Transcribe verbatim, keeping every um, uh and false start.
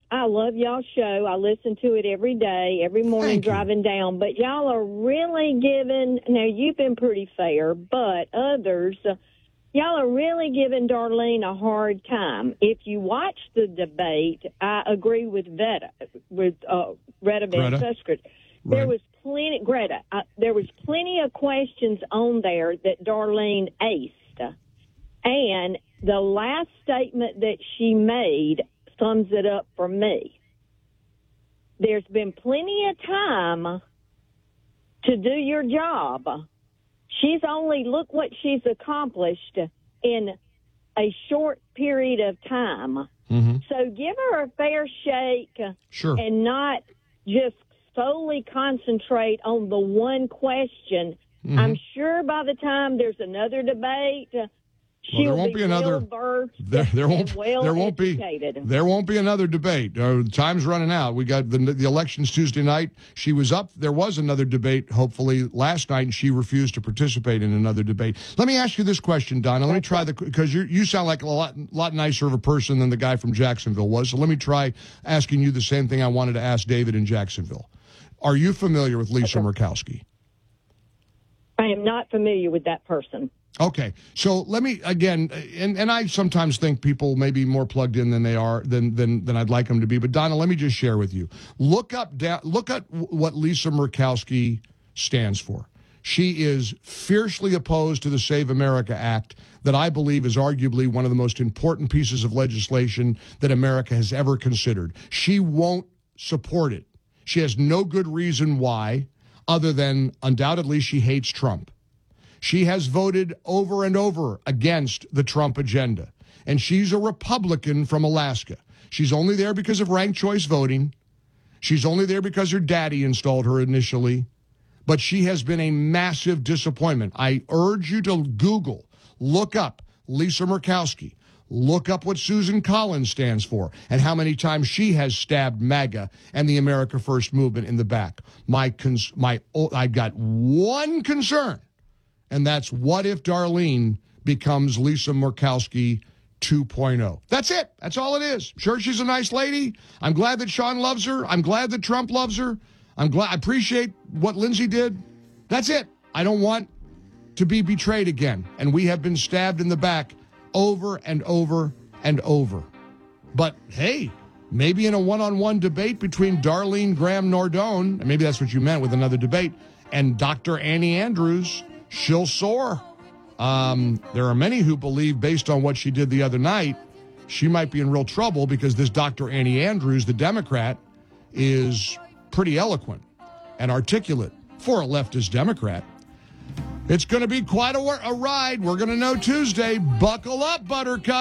I love y'all's show. I listen to it every day, every morning Thank you. driving down. But y'all are really giving, now you've been pretty fair, but others, uh, y'all are really giving Darlene a hard time. If you watch the debate, I agree with Veta, with uh, Greta Van Greta. Susteren. There Right. was plenty, Greta, uh, there was plenty of questions on there that Darlene aced. And the last statement that she made sums it up for me. There's been plenty of time to do your job. She's only, look what she's accomplished in a short period of time. Mm-hmm. So give her a fair shake Sure. and not just solely concentrate on the one question. Mm-hmm. I'm sure by the time there's another debate, Well, there she'll won't be, be another. well-versed There, there won't. and well there won't be. educated. There won't be another debate. Uh, time's running out. We got the the elections Tuesday night. She was up. There was another debate. Hopefully last night, and she refused to participate in another debate. Let me ask you this question, Donna. Let me try the because you you sound like a lot lot nicer of a person than the guy from Jacksonville was. So let me try asking you the same thing I wanted to ask David in Jacksonville. Are you familiar with Lisa Okay. Murkowski? I am not familiar with that person. Okay, so let me again, and, and I sometimes think people may be more plugged in than they are than than than I'd like them to be. But Donna, let me just share with you. Look up, da- look at what Lisa Murkowski stands for. She is fiercely opposed to the Save America Act, that I believe is arguably one of the most important pieces of legislation that America has ever considered. She won't support it. She has no good reason why, other than undoubtedly she hates Trump. She has voted over and over against the Trump agenda. And she's a Republican from Alaska. She's only there because of ranked choice voting. She's only there because her daddy installed her initially. But she has been a massive disappointment. I urge you to Google, look up Lisa Murkowski. Look up what Susan Collins stands for and how many times she has stabbed MAGA and the America First movement in the back. My, cons- my, oh, I've got one concern. And that's what if Darlene becomes Lisa Murkowski two point oh. That's it. That's all it is. Sure, she's a nice lady. I'm glad that Sean loves her. I'm glad that Trump loves her. I'm glad. I appreciate what Lindsey did. That's it. I don't want to be betrayed again. And we have been stabbed in the back over and over and over. But hey, maybe in a one-on-one debate between Darlene Graham Nordone, and maybe that's what you meant with another debate, and Doctor Annie Andrews, she'll soar. Um, there are many who believe, based on what she did the other night, she might be in real trouble because this Doctor Annie Andrews, the Democrat, is pretty eloquent and articulate for a leftist Democrat. It's going to be quite a, a ride. We're going to know Tuesday. Buckle up, Buttercup.